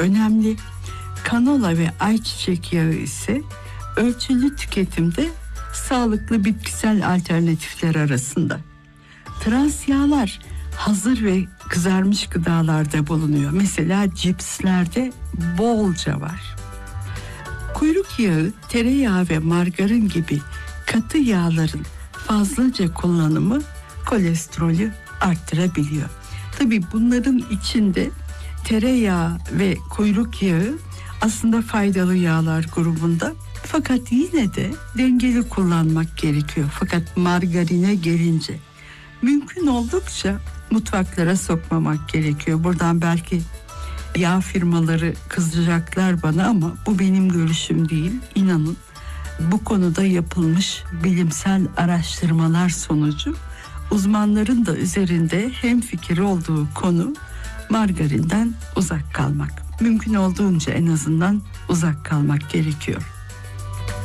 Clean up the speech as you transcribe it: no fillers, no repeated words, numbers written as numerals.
önemli. Kanola ve ayçiçek yağı ise ölçülü tüketimde sağlıklı bitkisel alternatifler arasında. Trans yağlar hazır ve kızarmış gıdalarda bulunuyor. Mesela cipslerde bolca var. Kuyruk yağı, tereyağı ve margarin gibi katı yağların fazlaca kullanımı kolesterolü arttırabiliyor. Tabii bunların içinde tereyağı ve kuyruk yağı aslında faydalı yağlar grubunda. Fakat yine de dengeli kullanmak gerekiyor. Fakat margarine gelince mümkün oldukça mutfaklara sokmamak gerekiyor. Buradan belki yağ firmaları kızacaklar bana ama bu benim görüşüm değil. İnanın bu konuda yapılmış bilimsel araştırmalar sonucu uzmanların da üzerinde hemfikir olduğu konu margarinden uzak kalmak. Mümkün olduğunca en azından uzak kalmak gerekiyor.